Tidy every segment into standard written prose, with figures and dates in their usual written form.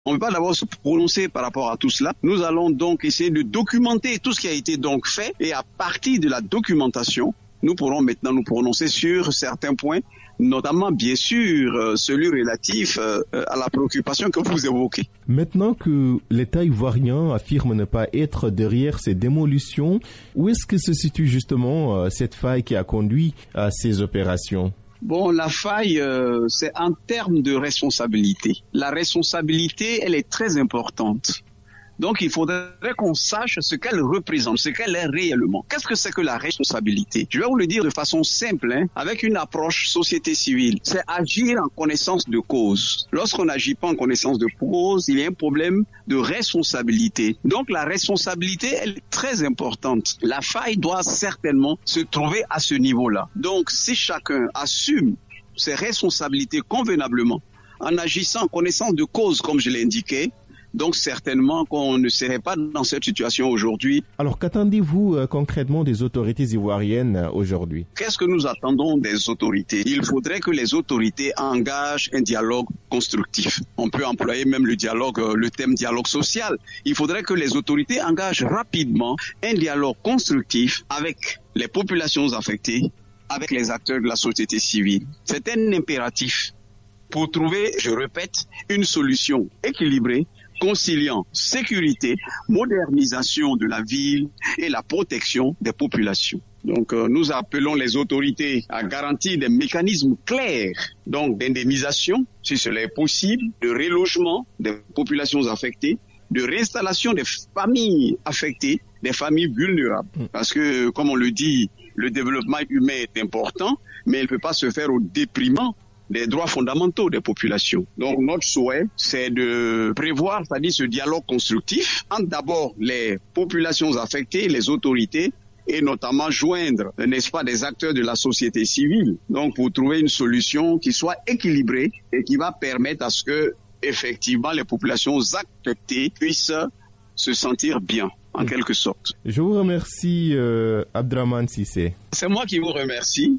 On ne peut pas d'abord se prononcer par rapport à tout cela. Nous allons donc essayer de documenter tout ce qui a été donc fait et à partir de la documentation, nous pourrons maintenant nous prononcer sur certains points, notamment bien sûr celui relatif à la préoccupation que vous évoquez. Maintenant que l'État ivoirien affirme ne pas être derrière ces démolitions, où est-ce que se situe justement cette faille qui a conduit à ces opérations ? Bon, la faille, c'est en termes de responsabilité. La responsabilité, elle est très importante. Donc, il faudrait qu'on sache ce qu'elle représente, ce qu'elle est réellement. Qu'est-ce que c'est que la responsabilité? Je vais vous le dire de façon simple, avec une approche société civile. C'est agir en connaissance de cause. Lorsqu'on n'agit pas en connaissance de cause, il y a un problème de responsabilité. Donc, la responsabilité, elle est très importante. La faille doit certainement se trouver à ce niveau-là. Donc, si chacun assume ses responsabilités convenablement, en agissant en connaissance de cause, comme je l'ai indiqué, donc certainement qu'on ne serait pas dans cette situation aujourd'hui. Alors qu'attendez-vous concrètement des autorités ivoiriennes aujourd'hui? Qu'est-ce que nous attendons des autorités? Il faudrait que les autorités engagent un dialogue constructif. On peut employer même le thème dialogue social. Il faudrait que les autorités engagent rapidement un dialogue constructif avec les populations affectées, avec les acteurs de la société civile. C'est un impératif pour trouver, je répète, une solution équilibrée conciliant sécurité, modernisation de la ville et la protection des populations. Donc nous appelons les autorités à garantir des mécanismes clairs donc d'indemnisation, si cela est possible, de relogement des populations affectées, de réinstallation des familles affectées, des familles vulnérables. Parce que, comme on le dit, le développement humain est important, mais il ne peut pas se faire au déprimant des droits fondamentaux des populations. Donc notre souhait, c'est de prévoir, c'est-à-dire ce dialogue constructif entre d'abord les populations affectées, les autorités, et notamment joindre, n'est-ce pas, des acteurs de la société civile. Donc pour trouver une solution qui soit équilibrée et qui va permettre à ce que, effectivement, les populations affectées puissent se sentir bien, en quelque sorte. Je vous remercie, Abdraman Cissé. C'est moi qui vous remercie.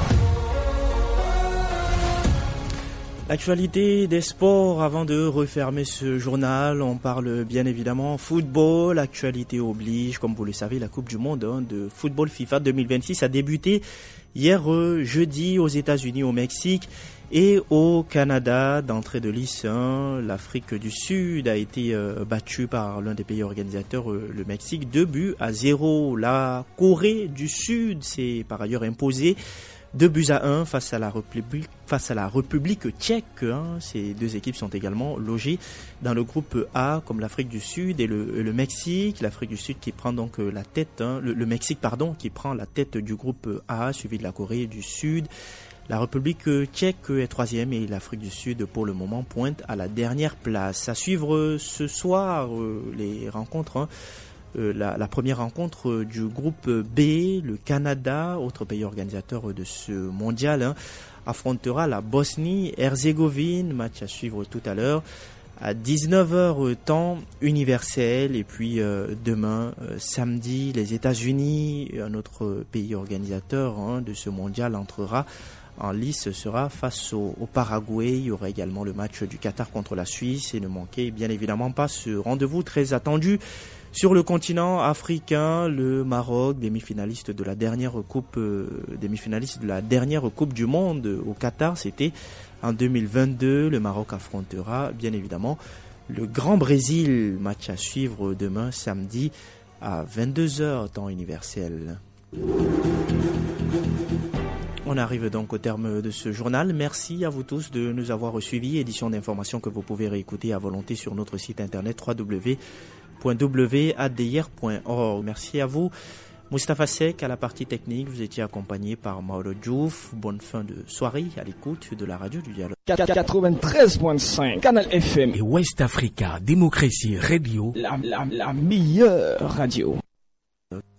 L'actualité des sports, avant de refermer ce journal, on parle bien évidemment football. L'actualité oblige, comme vous le savez, la Coupe du Monde de football FIFA 2026 a débuté hier jeudi aux États-Unis, au Mexique et au Canada. D'entrée de lice, l'Afrique du Sud a été battue par l'un des pays organisateurs, le Mexique, 2-0. La Corée du Sud s'est par ailleurs imposée 2-1 face à la République tchèque. Ces deux équipes sont également logées dans le groupe A, comme l'Afrique du Sud et le Mexique. L'Afrique du Sud qui prend donc la tête, le Mexique qui prend la tête du groupe A, suivi de la Corée du Sud. La République tchèque est troisième et l'Afrique du Sud, pour le moment, pointe à la dernière place. À suivre ce soir les rencontres. La première rencontre du groupe B, le Canada, autre pays organisateur de ce mondial, affrontera la Bosnie-Herzégovine, match à suivre tout à l'heure à 19h temps universel. Et puis demain, samedi, les États-Unis, un autre pays organisateur de ce mondial, entrera en lice, sera face au Paraguay. Il y aura également le match du Qatar contre la Suisse et ne manquez bien évidemment pas ce rendez-vous très attendu sur le continent africain. Le Maroc, demi-finaliste de la dernière coupe du monde au Qatar, c'était en 2022. Le Maroc affrontera bien évidemment le Grand Brésil, match à suivre demain samedi à 22h temps universel. On arrive donc au terme de ce journal. Merci à vous tous de nous avoir suivis. Édition d'information que vous pouvez réécouter à volonté sur notre site internet www.wadir.org. Merci à vous. Moustapha Sek à la partie technique. Vous étiez accompagné par Mauro Diouf. Bonne fin de soirée à l'écoute de la radio du dialogue. 93.5 Canal FM et West Africa Démocratie Radio. La meilleure radio.